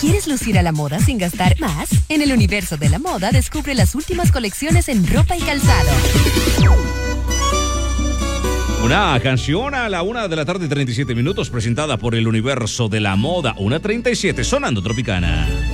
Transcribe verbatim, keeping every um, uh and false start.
¿Quieres lucir a la moda sin gastar más? En el universo de la moda descubre las últimas colecciones en ropa y calzado. Una canción a la una de la tarde, treinta y siete minutos, presentada por el universo de la moda. una treinta y siete, sonando Tropicana.